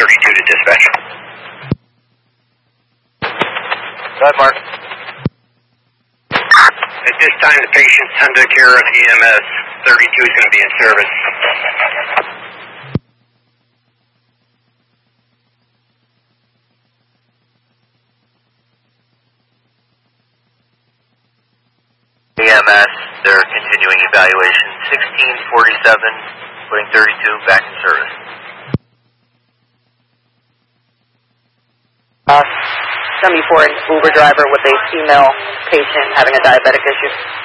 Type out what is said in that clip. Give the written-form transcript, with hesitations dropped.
32 to dispatch. Go ahead, Mark. At this time, the patient's under care of EMS. 32 is going to be in service. EMS, they're continuing evaluation. 1647, putting 32 back in service. 74, an Uber driver with a female patient having a diabetic issue.